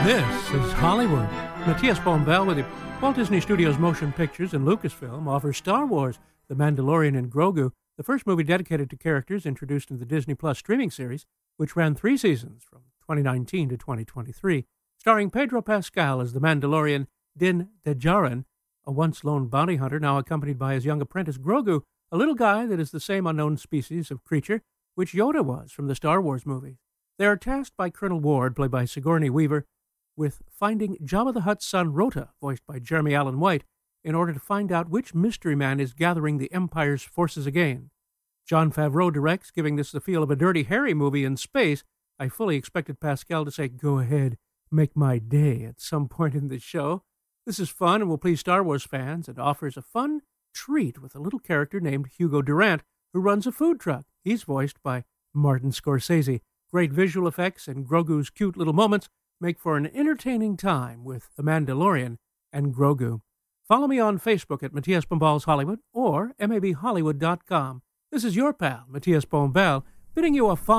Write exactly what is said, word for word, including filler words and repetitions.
This is Hollywood. Matthias Bombell with you. Walt Disney Studios Motion Pictures and Lucasfilm offer Star Wars, The Mandalorian and Grogu, the first movie dedicated to characters introduced in the Disney Plus streaming series, which ran three seasons from twenty nineteen to twenty twenty-three, starring Pedro Pascal as the Mandalorian Din Djarin, a once lone bounty hunter now accompanied by his young apprentice Grogu, a little guy that is the same unknown species of creature which Yoda was from the Star Wars movies. They are tasked by Colonel Ward, played by Sigourney Weaver, with finding Jabba the Hutt's son Rota, voiced by Jeremy Allen White, in order to find out which mystery man is gathering the Empire's forces again. Jon Favreau directs, giving this the feel of a Dirty Harry movie in space. I fully expected Pascal to say, "Go ahead, make my day," at some point in the show. This is fun and will please Star Wars fans and offers a fun treat with a little character named Hugo Durant, who runs a food truck. He's voiced by Martin Scorsese. Great visual effects and Grogu's cute little moments make for an entertaining time with The Mandalorian and Grogu. Follow me on Facebook at Matthias Bombell's Hollywood or M A B Hollywood dot com. This is your pal, Matthias Bombell, bidding you a fine